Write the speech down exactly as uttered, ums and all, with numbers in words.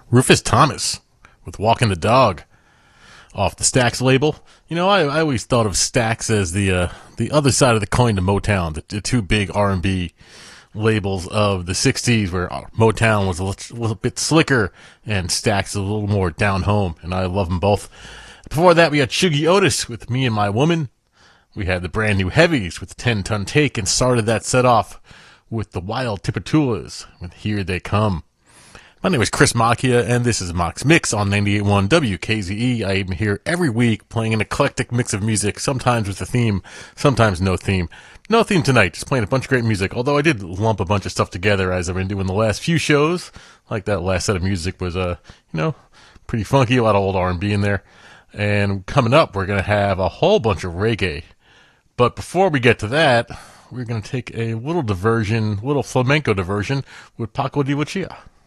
Rufus Thomas with Walking the Dog off the Stax label. You know, I, I always thought of Stax as the uh, the other side of the coin to Motown, the, the two big R and B labels of the sixties, where Motown was a little, little bit slicker and Stax a little more down home, and I love them both. Before that, we had Shuggie Otis with Me and My Woman. We had the brand new Heavies with ten ton Take, and started that set off with the Wild Tipitulas with Here They Come. My name is Chris Macchia, and this is Mock's Mix on ninety-eight point one W K Z E. I am here every week playing an eclectic mix of music, sometimes with a theme, sometimes no theme. No theme tonight, just playing a bunch of great music, although I did lump a bunch of stuff together as I've been doing the last few shows. Like that last set of music was, uh, you know, pretty funky, a lot of old R and B in there. And coming up, we're going to have a whole bunch of reggae. But before we get to that, we're going to take a little diversion, little flamenco diversion with Paco de Lucia.